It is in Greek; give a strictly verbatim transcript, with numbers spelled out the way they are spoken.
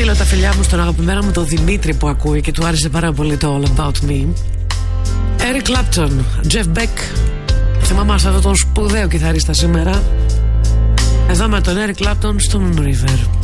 στείλω τα φιλιά μου στον αγαπημένο μου τον Δημήτρη που ακούει και του άρεσε πάρα πολύ το All About Me. Eric Clapton, Jeff Beck. Θυμάμαι αυτόν τον σπουδαίο κιθαρίστα σήμερα. Εδώ με τον Eric Clapton στο Moon River.